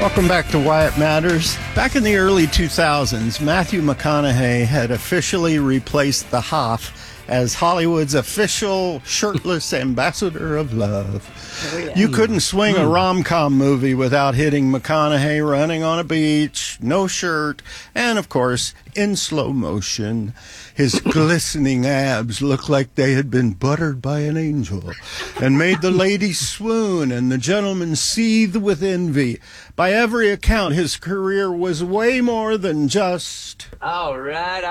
Welcome back to Why It Matters. Back in the early 2000s, Matthew McConaughey had officially replaced the Hoff as Hollywood's official shirtless ambassador of love. Oh, yeah. You couldn't swing a rom-com movie without hitting McConaughey running on a beach, no shirt, and of course, in slow motion. His glistening abs looked like they had been buttered by an angel and made the ladies swoon and the gentlemen seethe with envy. By every account, his career was way more than just... All right.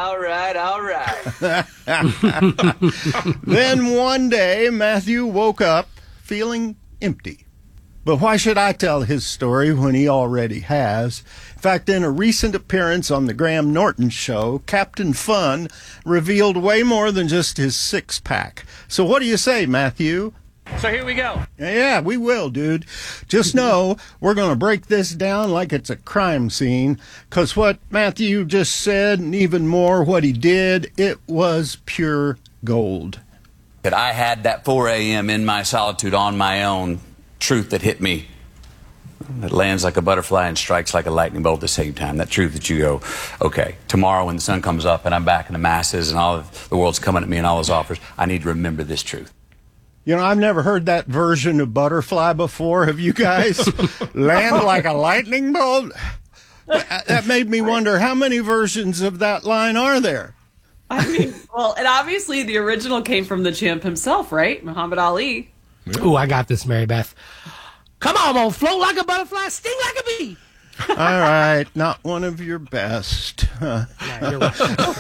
Then one day, Matthew woke up feeling empty. But why should I tell his story when he already has? In fact, in a recent appearance on the Graham Norton Show, Captain Fun revealed way more than just his six-pack. So what do you say, Matthew? So here we go. Yeah, we will, dude. Just know we're going to break this down like it's a crime scene, because what Matthew just said, and even more what he did, it was pure gold. That I had that 4 a.m. in my solitude on my own truth that hit me. That lands like a butterfly and strikes like a lightning bolt at the same time. That truth that you go, okay, tomorrow when the sun comes up and I'm back in the masses and all of the world's coming at me and all those offers, I need to remember this truth. You know, I've never heard that version of Butterfly before. Have you guys? Land like a lightning bolt? That made me wonder, how many versions of that line are there? I mean, well, and obviously the original came from the champ himself, right? Muhammad Ali. Ooh, I got this, Mary Beth. Come on, won't float like a butterfly, sting like a bee. All right, not one of your best. Yeah, you're right.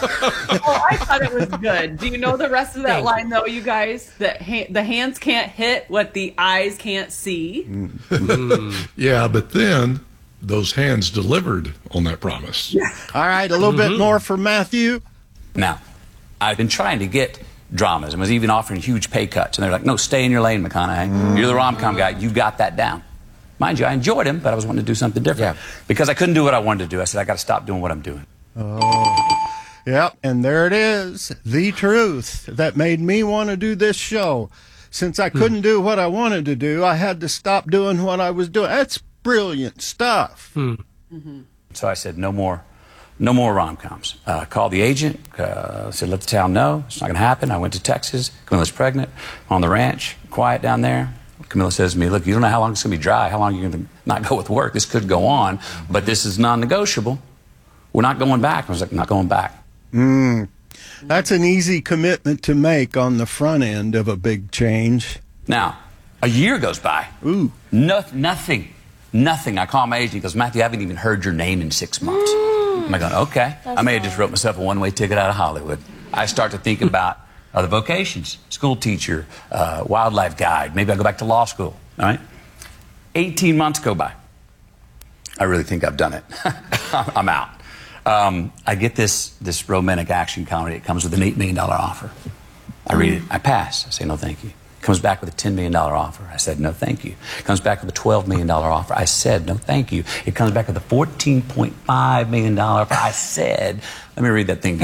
Oh, I thought it was good. Do you know the rest of that line, though, you guys? That the hands can't hit what the eyes can't see. Yeah, but then those hands delivered on that promise. Yeah. All right, a little bit more for Matthew. Now, I've been trying to get dramas and was even offering huge pay cuts. And they're like, no, stay in your lane, McConaughey. You're the rom-com guy. You got that down. Mind you, I enjoyed him, but I was wanting to do something different. Yeah. Because I couldn't do what I wanted to do. I said, I got to stop doing what I'm doing. Oh, yep. And there it is. The truth that made me want to do this show. Since I couldn't do what I wanted to do, I had to stop doing what I was doing. That's brilliant stuff. So I said, no more rom-coms. Called the agent, said, let the town know. It's not going to happen. I went to Texas. Camilla's pregnant on the ranch, quiet down there. Camilla says to me, look, you don't know how long it's going to be dry, how long you're going to not go with work. This could go on, but this is non-negotiable. We're not going back. I was like, not going back. That's an easy commitment to make on the front end of a big change. Now, a year goes by. Ooh. Nothing. I call my agent. He goes, Matthew, I haven't even heard your name in 6 months. I'm like, okay. I may have just wrote myself a one-way ticket out of Hollywood. I start to think about other vocations, school teacher, wildlife guide. Maybe I'll go back to law school, all right? 18 months go by. I really think I've done it. I'm out. I get this romantic action comedy. It comes with an $8 million offer. I read it. I pass. I say, no, thank you. Comes back with a $10 million offer. I said, no, thank you. Comes back with a $12 million offer. I said, no, thank you. It comes back with a $14.5 million offer. I said, let me read that thing.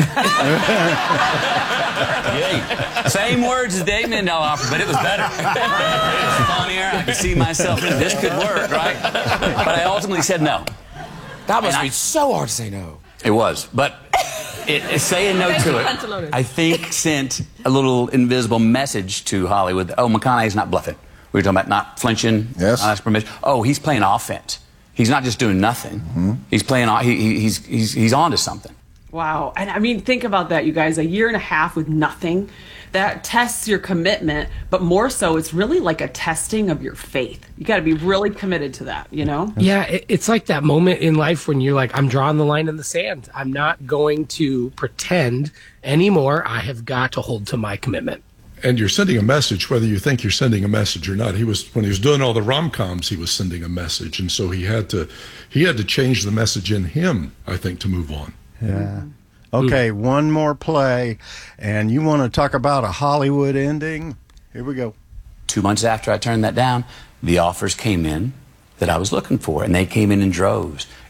Same words as the $8 million offer, but it was better. It was funnier. I could see myself in it. This could work, right? But I ultimately said no. That must be so hard to say no. It was, but saying no to it, I think sent a little invisible message to Hollywood. Oh, McConaughey's not bluffing. We were talking about not flinching, yes. Not asking permission. Oh, he's playing offense. He's not just doing nothing. He's playing. He's on to something. Wow. And I mean, think about that, you guys. 1.5 years with nothing. That tests your commitment, but more so, it's really like a testing of your faith. You got to be really committed to that, you know? Yeah, it's like that moment in life when you're like, I'm drawing the line in the sand. I'm not going to pretend anymore. I have got to hold to my commitment. And you're sending a message, whether you think you're sending a message or not. When he was doing all the rom-coms, he was sending a message, and so he had to change the message in him, I think, to move on. Yeah. Okay, one more play, and you want to talk about a Hollywood ending? Here we go. 2 months after I turned that down, the offers came in that I was looking for, and they came in droves.